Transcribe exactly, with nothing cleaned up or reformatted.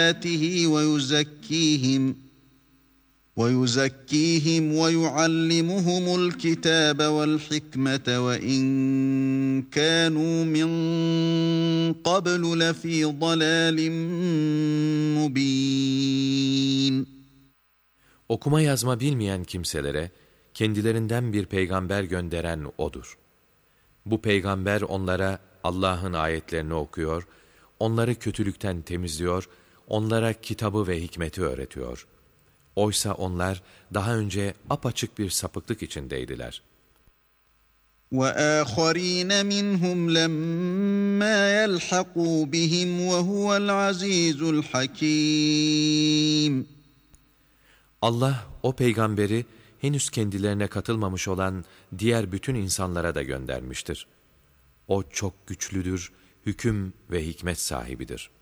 آيَاتِهِ وَيُزَكِّيهِمْ وَيُزَكِّيهِمْ وَيُعَلِّمُهُمُ الْكِتَابَ وَالْحِكْمَةَ وَإِنْ كَانُوا مِنْ قَبْلُ لَفِي ضَلَالٍ مُبِينٍ. Okuma yazma bilmeyen kimselere kendilerinden bir peygamber gönderen O'dur. Bu peygamber onlara Allah'ın ayetlerini okuyor, onları kötülükten temizliyor, onlara kitabı ve hikmeti öğretiyor. Oysa onlar daha önce apaçık bir sapıklık içindeydiler. وَآخَرِينَ مِنْهُمْ لَمَّا يَلْحَقُوا بِهِمْ وَهُوَ الْعَزِيزُ الْحَكِيمُ. Allah o peygamberi henüz kendilerine katılmamış olan diğer bütün insanlara da göndermiştir. O çok güçlüdür, hüküm ve hikmet sahibidir.